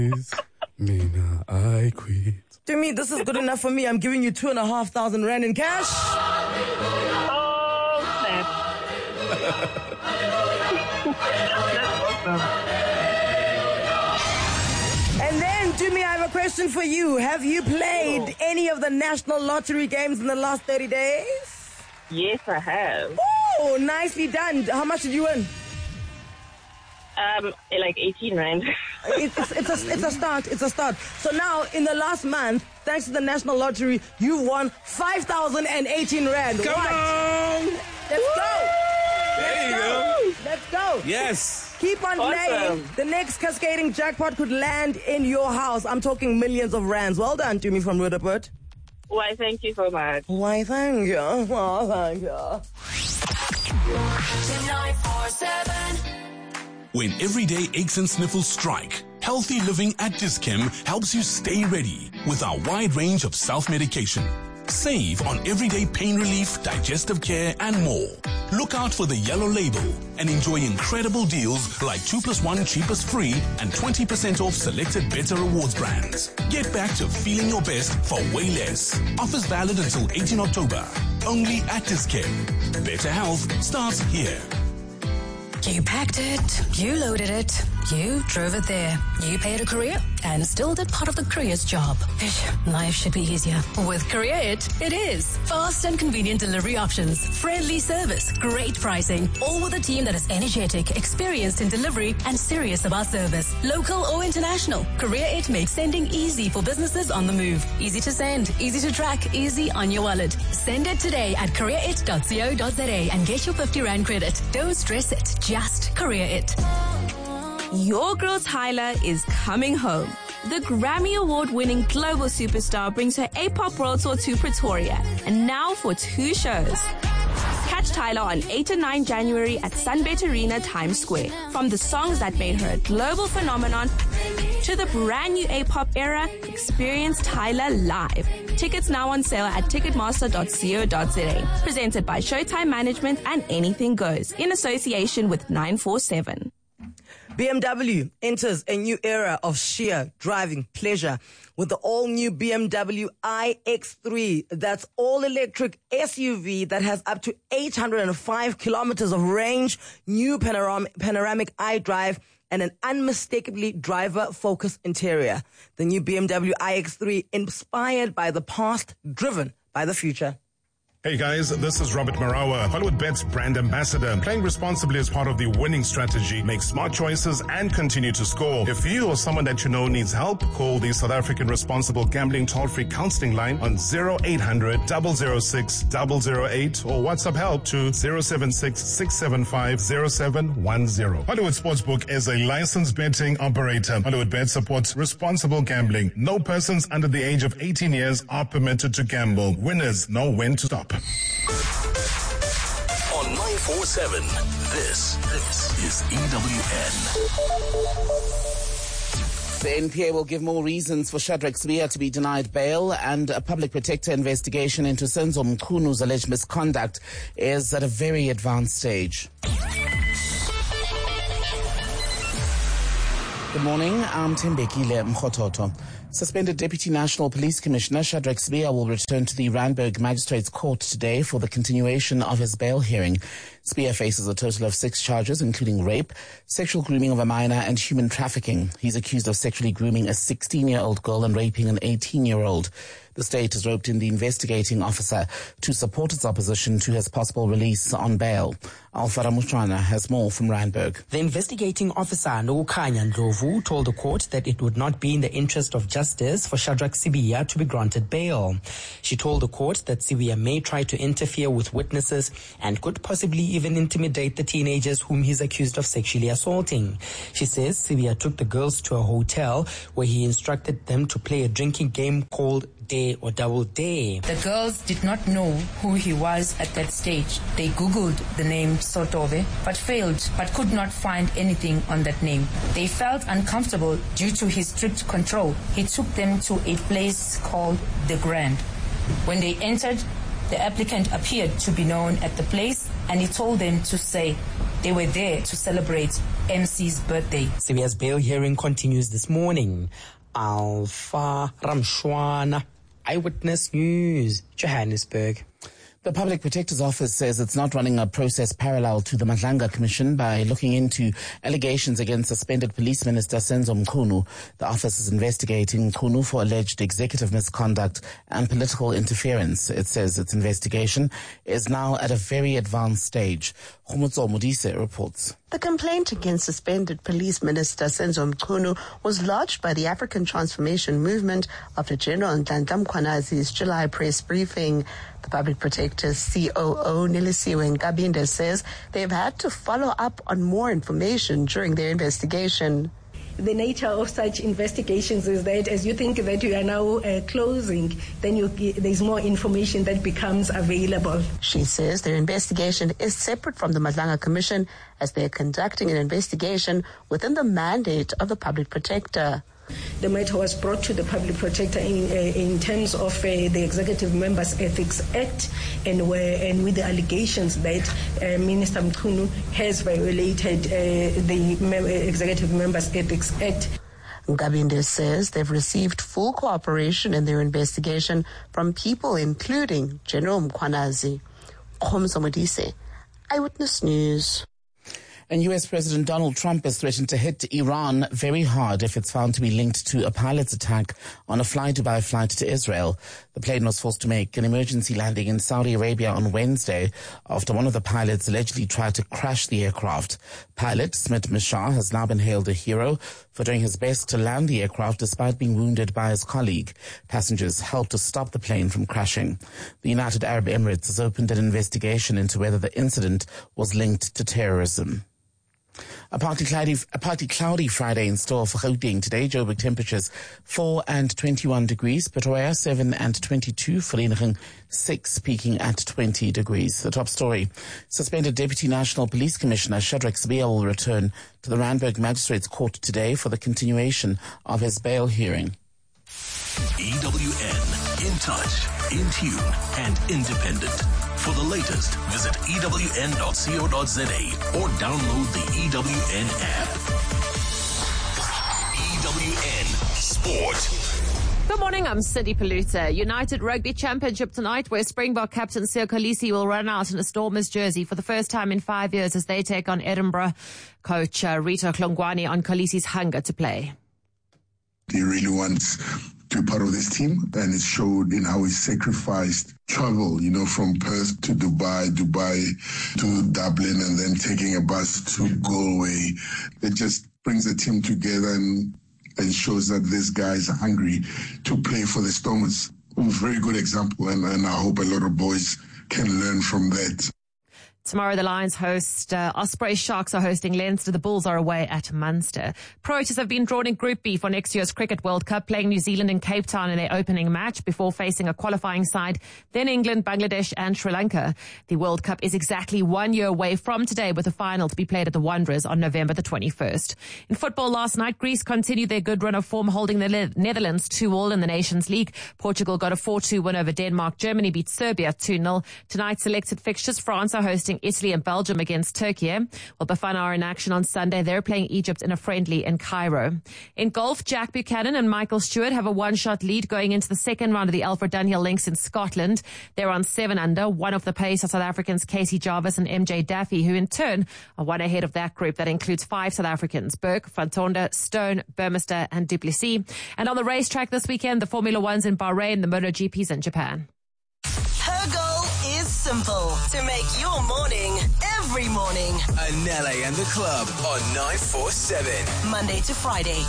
Mina, I quit. To me, this is good enough for me. I'm giving you 2,500 rand in cash. Oh, snap. That's awesome. And then, Jimmy, I have a question for you. Have you played any of the national lottery games in the last 30 days? Yes, I have. Oh, nicely done. How much did you win? Like 18 rand. It's a start. It's a start. So now, in the last month, thanks to the national lottery, you've won 5,018 rand. Come on! Let's go! There you go. Let's go. Yes. Keep on playing. The next cascading jackpot could land in your house. I'm talking millions of rands. Well done to me from Rudaput. Why, thank you so much. Why, thank you. Oh, thank you. 947. When everyday aches and sniffles strike, Healthy Living at Dis-Chem helps you stay ready with our wide range of self-medication. Save on everyday pain relief, digestive care, and more. Look out for the yellow label and enjoy incredible deals like 2+1 cheapest free and 20% off selected Better Rewards brands. Get back to feeling your best for way less. Offers valid until 18 October. Only at Dis-Chem. Better health starts here. You packed it, you loaded it, you drove it there, you paid a courier and still did part of the courier's job. Life should be easier. With Courier it is. Fast and convenient delivery options, friendly service, great pricing, all with a team that is energetic, experienced in delivery and serious about service. Local or international, Courier It makes sending easy for businesses on the move. Easy to send, easy to track, easy on your wallet. Send it today at courierit.co.za and get your 50 Rand credit. Don't stress it. Just Courier It. Your girl Tyler is coming home. The Grammy Award-winning global superstar brings her A-pop world tour to Pretoria, and now for 2 shows. Catch Tyler on 8 and 9 January at Sunbet Arena, Times Square. From the songs that made her a global phenomenon to the brand new A-pop era, experience Tyler live. Tickets now on sale at ticketmaster.co.za. Presented by Showtime Management and Anything Goes in association with 947. BMW enters a new era of sheer driving pleasure with the all-new BMW iX3. That's all-electric SUV that has up to 805 kilometers of range, new panoramic iDrive, and an unmistakably driver-focused interior. The new BMW iX3, inspired by the past, driven by the future. Hey guys, this is Robert Marawa, HollywoodBets brand ambassador. Playing responsibly is part of the winning strategy. Make smart choices and continue to score. If you or someone that you know needs help, call the South African Responsible Gambling toll-free counseling line on 0800 006 008 or WhatsApp help to 076 675 0710. Hollywood Sportsbook is a licensed betting operator. HollywoodBet supports responsible gambling. No persons under the age of 18 years are permitted to gamble. Winners know when to stop. On 947, this is EWN. The NPA will give more reasons for Shadrack Sibiya to be denied bail, and a public protector investigation into Senzo Mkhunu's alleged misconduct is at a very advanced stage. Good morning, I'm Tembekile Mkhototo. Suspended Deputy National Police Commissioner Shadrack Sibiya will return to the Randburg Magistrates Court today for the continuation of his bail hearing. Sibiya faces a total of 6 charges, including rape, sexual grooming of a minor, and human trafficking. He's accused of sexually grooming a 16-year-old girl and raping an 18-year-old. The state has roped in the investigating officer to support its opposition to his possible release on bail. Alfara Mushana has more from Randburg. The investigating officer, Nokukanya Ndlovu, told the court that it would not be in the interest of justice for Shadrack Sibiya to be granted bail. She told the court that Sibiya may try to interfere with witnesses and could possibly even intimidate the teenagers whom he's accused of sexually assaulting. She says Sibiya took the girls to a hotel where he instructed them to play a drinking game called Dare or Double Dare. The girls did not know who he was at that stage. They Googled the name Sotove, but could not find anything on that name. They felt uncomfortable due to his strict control. He took them to a place called The Grand. When they entered, the applicant appeared to be known at the place, and he told them to say they were there to celebrate MC's birthday. Sibiya's bail hearing continues this morning. Alpha Ramshwana, Eyewitness News, Johannesburg. The Public Protector's Office says it's not running a process parallel to the Madlanga Commission by looking into allegations against suspended Police Minister Senzo Mchunu. The office is investigating Mchunu for alleged executive misconduct and political interference. It says its investigation is now at a very advanced stage. Khomotso Modise reports. The complaint against suspended Police Minister Senzo Mchunu was lodged by the African Transformation Movement after General Nhlanhla Mkhwanazi's July press briefing. The Public Protector's COO, Nilisiwe Nkabinde, says they've had to follow up on more information during their investigation. The nature of such investigations is that as you think that you are now closing, then there's more information that becomes available. She says their investigation is separate from the Madlanga Commission as they're conducting an investigation within the mandate of the Public Protector. The matter was brought to the Public Protector in terms of the Executive Members Ethics Act and with the allegations that Minister Mchunu has violated the Executive Members Ethics Act. Nkabinde says they've received full cooperation in their investigation from people including General Mkhwanazi. Khomotso Modise, Eyewitness News. And US President Donald Trump has threatened to hit Iran very hard if it's found to be linked to a pilot's attack on a Fly-Dubai flight to Israel. The plane was forced to make an emergency landing in Saudi Arabia on Wednesday after one of the pilots allegedly tried to crash the aircraft. Pilot Smit Mishar has now been hailed a hero for doing his best to land the aircraft despite being wounded by his colleague. Passengers helped to stop the plane from crashing. The United Arab Emirates has opened an investigation into whether the incident was linked to terrorism. A partly cloudy Friday in store for Gauteng today. Joburg temperatures 4 and 21 degrees. Pretoria 7 and 22. Vereeniging 6, peaking at 20 degrees. The top story. Suspended Deputy National Police Commissioner Shadrack Sibiya will return to the Randburg Magistrates Court today for the continuation of his bail hearing. EWN, in touch, in tune, and independent. For the latest, visit ewn.co.za or download the EWN app. EWN Sport. Good morning, I'm Cindy Paluta. United Rugby Championship tonight, where Springbok captain Siya Kolisi will run out in a Stormers jersey for the first time in 5 years as they take on Edinburgh. Coach Rito Hlongwane on Kolisi's hunger to play. He really wants to be part of this team, and it showed in how he sacrificed travel, from Perth to Dubai to Dublin, and then taking a bus to Galway. It just brings the team together and shows that this guy is hungry to play for the Stormers. A very good example, and I hope a lot of boys can learn from that. Tomorrow the Lions host Osprey. Sharks are hosting Leinster. The Bulls are away at Munster. Proteas have been drawn in Group B for next year's Cricket World Cup, playing New Zealand in Cape Town in their opening match before facing a qualifying side, then England, Bangladesh and Sri Lanka. The World Cup is exactly 1 year away from today, with the final to be played at the Wanderers on November the 21st. In football last night, Greece continued their good run of form, holding the Netherlands 2-2 in the Nations League. Portugal got a 4-2 win over Denmark. Germany beat Serbia 2-0. Tonight's selected fixtures, France are hosting Italy and Belgium against Turkey. Well, Bafana are in action on Sunday. They're playing Egypt in a friendly in Cairo. In golf, Jack Buchanan and Michael Stewart have a one-shot lead going into the second round of the Alfred Dunhill Links in Scotland. They're on 7 under. One of the pace are South Africans Casey Jarvis and MJ Daffy, who in turn are one ahead of that group that includes 5 South Africans: Burke, Van Tonder, Stone, Burmester and Du Plessis. And on the racetrack this weekend, the Formula One's in Bahrain, the MotoGP's in Japan. Her goal is simple: to make your morning every morning. Anele and the club on 947. Monday to Friday,